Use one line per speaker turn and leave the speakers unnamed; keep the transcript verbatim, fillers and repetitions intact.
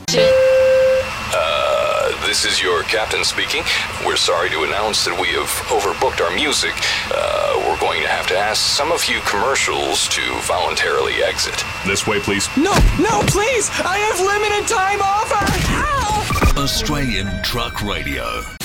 Uh, this is your captain speaking. We're sorry to announce that we have overbooked our music. Uh, we're going to have to ask some of you commercials to voluntarily exit.
This way, please.
No, no, please! I have limited time offer! Ow!
Australian Truck Radio.